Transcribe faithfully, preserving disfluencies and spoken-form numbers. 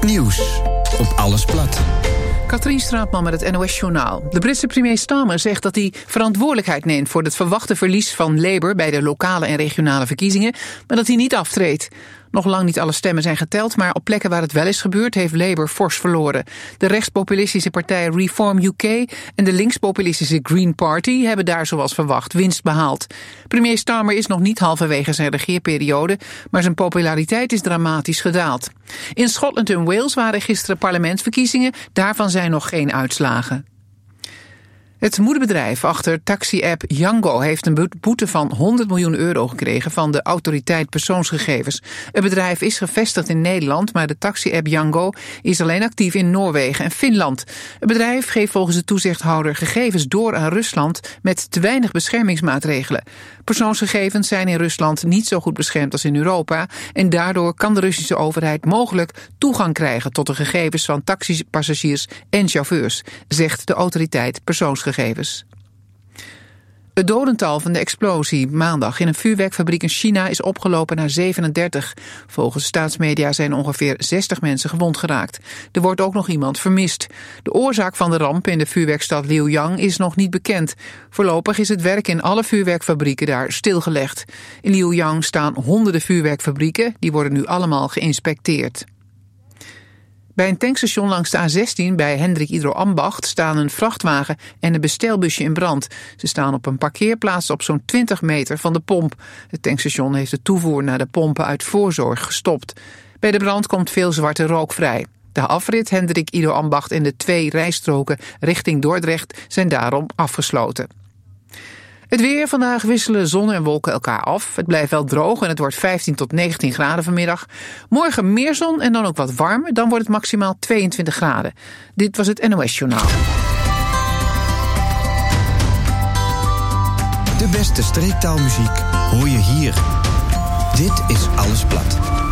Nieuws op Alles Plat. Katrien Straatman met het N O S-journaal. De Britse premier Starmer zegt dat hij verantwoordelijkheid neemt voor het verwachte verlies van Labour bij de lokale en regionale verkiezingen, maar dat hij niet aftreedt. Nog lang niet alle stemmen zijn geteld, maar op plekken waar het wel is gebeurd heeft Labour fors verloren. De rechtspopulistische partij Reform U K en de linkspopulistische Green Party hebben daar zoals verwacht winst behaald. Premier Starmer is nog niet halverwege zijn regeerperiode, maar zijn populariteit is dramatisch gedaald. In Schotland en Wales waren gisteren parlementsverkiezingen, daarvan zijn nog geen uitslagen. Het moederbedrijf achter taxi-app Yango heeft een boete van honderd miljoen euro gekregen van de autoriteit persoonsgegevens. Het bedrijf is gevestigd in Nederland, maar de taxi-app Yango is alleen actief in Noorwegen en Finland. Het bedrijf geeft volgens de toezichthouder gegevens door aan Rusland met te weinig beschermingsmaatregelen. Persoonsgegevens zijn in Rusland niet zo goed beschermd als in Europa en daardoor kan de Russische overheid mogelijk toegang krijgen tot de gegevens van taxipassagiers en chauffeurs, zegt de autoriteit persoonsgegevens. Het dodental van de explosie maandag in een vuurwerkfabriek in China is opgelopen naar zevenendertig. Volgens staatsmedia zijn ongeveer zestig mensen gewond geraakt. Er wordt ook nog iemand vermist. De oorzaak van de ramp in de vuurwerkstad Liuyang is nog niet bekend. Voorlopig is het werk in alle vuurwerkfabrieken daar stilgelegd. In Liuyang staan honderden vuurwerkfabrieken, die worden nu allemaal geïnspecteerd. Bij een tankstation langs de A zestien bij Hendrik Ido Ambacht staan een vrachtwagen en een bestelbusje in brand. Ze staan op een parkeerplaats op zo'n twintig meter van de pomp. Het tankstation heeft de toevoer naar de pompen uit voorzorg gestopt. Bij de brand komt veel zwarte rook vrij. De afrit Hendrik Ido Ambacht en de twee rijstroken richting Dordrecht zijn daarom afgesloten. Het weer. Vandaag wisselen zon en wolken elkaar af. Het blijft wel droog en het wordt vijftien tot negentien graden vanmiddag. Morgen meer zon en dan ook wat warmer. Dan wordt het maximaal tweeëntwintig graden. Dit was het N O S-journaal. De beste streektaalmuziek hoor je hier. Dit is Alles Plat.